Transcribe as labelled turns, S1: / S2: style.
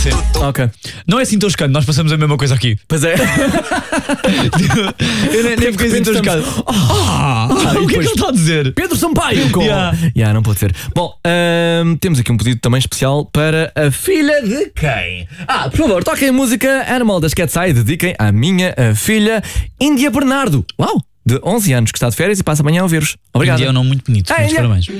S1: Sim.
S2: Ok.
S1: Não é assim tão chocante, nós passamos a mesma coisa aqui.
S2: Pois é.
S1: Eu nem fiquei assim tão chocado. O que é que ele está a dizer?
S2: Pedro Sampaio com... não pode ser. Bom, temos aqui um pedido também especial para a filha de quem? Por favor, toquem a música Animal das Cat's Eye e dediquem à minha filha Índia Bernardo. Uau! De 11 anos, que está de férias e passa amanhã a ouvir-vos. Obrigado.
S1: Índia é um nome muito bonito. Muitos parabéns.